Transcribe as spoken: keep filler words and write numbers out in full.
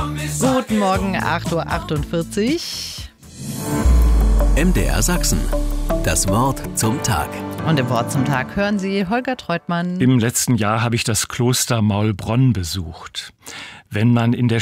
Guten Morgen, acht Uhr achtundvierzig. M D R Sachsen. Das Wort zum Tag. Und im Wort zum Tag hören Sie Holger Treutmann. Im letzten Jahr habe ich das Kloster Maulbronn besucht. Wenn man in der